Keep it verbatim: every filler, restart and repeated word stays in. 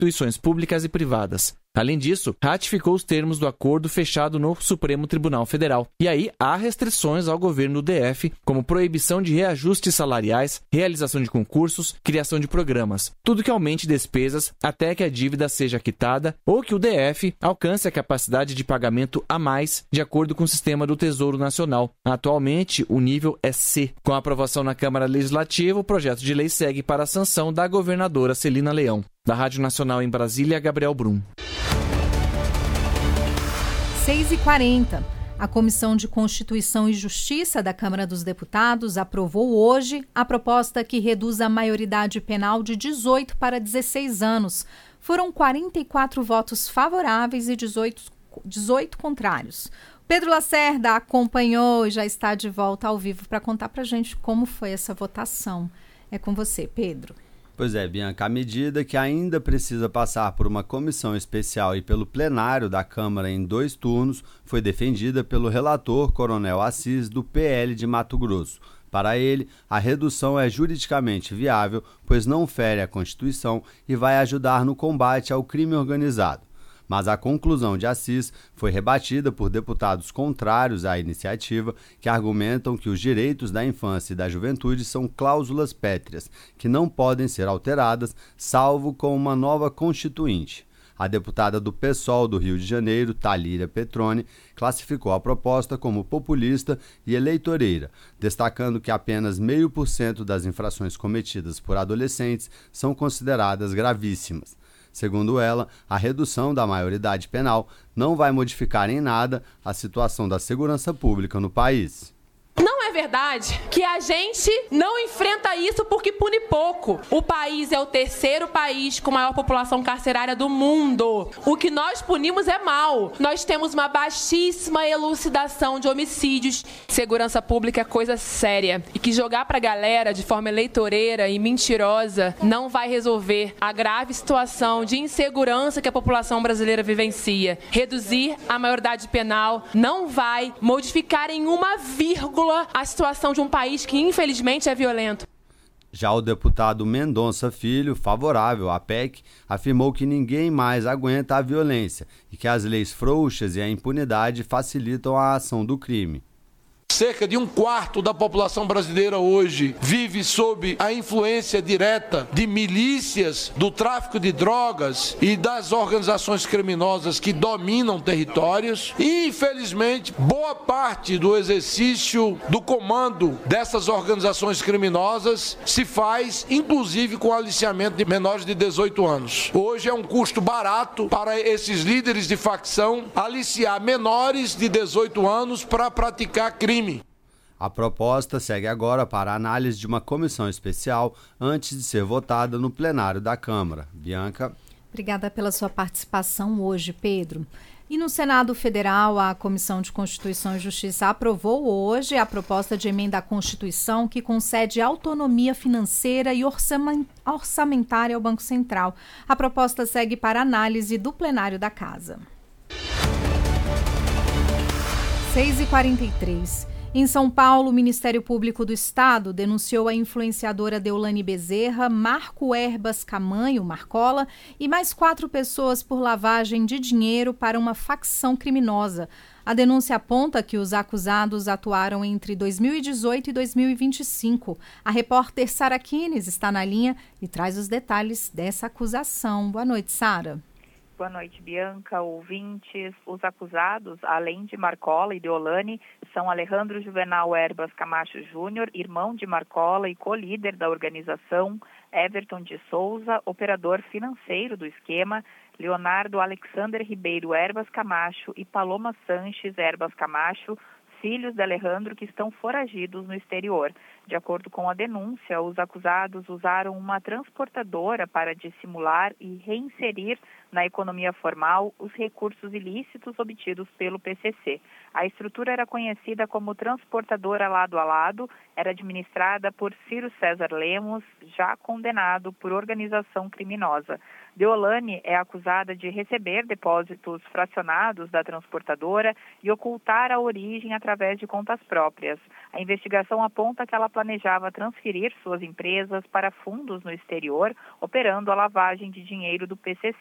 instituições públicas e privadas. Além disso, ratificou os termos do acordo fechado no Supremo Tribunal Federal. E aí há restrições ao governo do D F, como proibição de reajustes salariais, realização de concursos, criação de programas. Tudo que aumente despesas até que a dívida seja quitada ou que o D F alcance a capacidade de pagamento a mais, de acordo com o sistema do Tesouro Nacional. Atualmente, o nível é C. Com a aprovação na Câmara Legislativa, o projeto de lei segue para a sanção da governadora Celina Leão. Da Rádio Nacional em Brasília, Gabriel Brum. seis e quarenta. A Comissão de Constituição e Justiça da Câmara dos Deputados aprovou hoje a proposta que reduz a maioridade penal de dezoito para dezesseis anos. Foram quarenta e quatro votos favoráveis e dezoito, dezoito contrários. Pedro Lacerda acompanhou e já está de volta ao vivo para contar para a gente como foi essa votação. É com você, Pedro. Pois é, Bianca, a medida que ainda precisa passar por uma comissão especial e pelo plenário da Câmara em dois turnos foi defendida pelo relator Coronel Assis, do P L de Mato Grosso. Para ele, a redução é juridicamente viável, pois não fere a Constituição e vai ajudar no combate ao crime organizado. Mas a conclusão de Assis foi rebatida por deputados contrários à iniciativa, que argumentam que os direitos da infância e da juventude são cláusulas pétreas, que não podem ser alteradas, salvo com uma nova constituinte. A deputada do PSOL do Rio de Janeiro, Thalíria Petroni, classificou a proposta como populista e eleitoreira, destacando que apenas meio por cento das infrações cometidas por adolescentes são consideradas gravíssimas. Segundo ela, a redução da maioridade penal não vai modificar em nada a situação da segurança pública no país. Não é verdade que a gente não enfrenta isso porque pune pouco. O país é o terceiro país com maior população carcerária do mundo. O que nós punimos é mal. Nós temos uma baixíssima elucidação de homicídios. Segurança pública é coisa séria. E que jogar pra galera de forma eleitoreira e mentirosa não vai resolver a grave situação de insegurança que a população brasileira vivencia. Reduzir a maioridade penal não vai modificar em uma vírgula a situação de um país que, infelizmente, é violento. Já o deputado Mendonça Filho, favorável à P E C, afirmou que ninguém mais aguenta a violência e que as leis frouxas e a impunidade facilitam a ação do crime. Cerca de um quarto da população brasileira hoje vive sob a influência direta de milícias, do tráfico de drogas e das organizações criminosas que dominam territórios. E, infelizmente, boa parte do exercício do comando dessas organizações criminosas se faz, inclusive, com aliciamento de menores de dezoito anos. Hoje é um custo barato para esses líderes de facção aliciar menores de dezoito anos para praticar crime. A proposta segue agora para a análise de uma comissão especial antes de ser votada no plenário da Câmara. Bianca. Obrigada pela sua participação hoje, Pedro. E no Senado Federal, a Comissão de Constituição e Justiça aprovou hoje a proposta de emenda à Constituição que concede autonomia financeira e orçamentária ao Banco Central. A proposta segue para análise do plenário da Casa. seis e quarenta e três. Em São Paulo, o Ministério Público do Estado denunciou a influenciadora Deolane Bezerra, Marco Erbas Camanho, Marcola, e mais quatro pessoas por lavagem de dinheiro para uma facção criminosa. A denúncia aponta que os acusados atuaram entre dois mil e dezoito e dois mil e vinte e cinco. A repórter Sara Kines está na linha e traz os detalhes dessa acusação. Boa noite, Sara. Boa noite, Bianca, ouvintes. Os acusados, além de Marcola e Deolane, são Alejandro Juvenal Erbas Camacho Júnior, irmão de Marcola e co-líder da organização, Everton de Souza, operador financeiro do esquema, Leonardo Alexander Ribeiro Erbas Camacho e Paloma Sanches Erbas Camacho, filhos de Alejandro que estão foragidos no exterior. De acordo com a denúncia, os acusados usaram uma transportadora para dissimular e reinserir na economia formal os recursos ilícitos obtidos pelo P C C. A estrutura era conhecida como transportadora lado a lado, era administrada por Ciro César Lemos, já condenado por organização criminosa. Deolane é acusada de receber depósitos fracionados da transportadora e ocultar a origem através através de contas próprias. A investigação aponta que ela planejava transferir suas empresas para fundos no exterior, operando a lavagem de dinheiro do P C